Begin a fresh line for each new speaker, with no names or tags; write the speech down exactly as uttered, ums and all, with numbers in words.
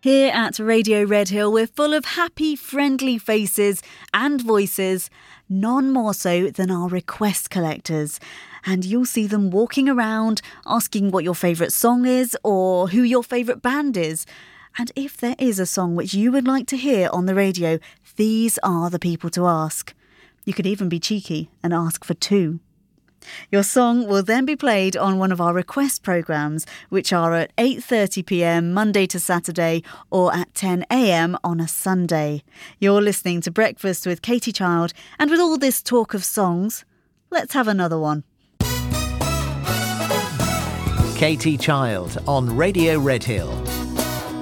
Here at Radio Redhill, we're full of happy, friendly faces and voices, none more so than our request collectors. And you'll see them walking around, asking what your favourite song is or who your favourite band is. And if there is a song which you would like to hear on the radio, these are the people to ask. You could even be cheeky and ask for two. Your song will then be played on one of our request programmes, which are at eight thirty p m Monday to Saturday or at ten a m on a Sunday. You're listening to Breakfast with Katie Child, and with all this talk of songs, let's have another one.
Katie Child on Radio Redhill.